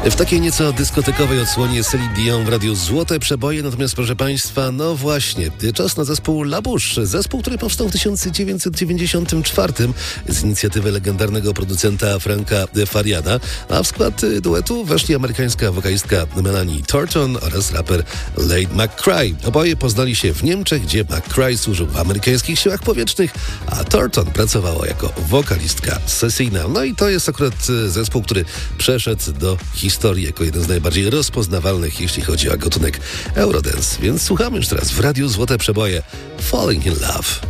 W takiej nieco dyskotekowej odsłonie Celine Dion w Radiu Złote Przeboje, natomiast proszę Państwa, no właśnie, czas na zespół La Bouche. Zespół, który powstał w 1994 z inicjatywy legendarnego producenta Franka Fariada, a w skład duetu weszli amerykańska wokalistka Melanie Thornton oraz raper Lane McCray. Oboje poznali się w Niemczech, gdzie McCray służył w amerykańskich siłach powietrznych, a Thornton pracowała jako wokalistka sesyjna. No i to jest akurat zespół, który przeszedł do historii jako jeden z najbardziej rozpoznawalnych, jeśli chodzi o gatunek Eurodance. Więc słuchamy już teraz w Radiu Złote Przeboje Falling in Love.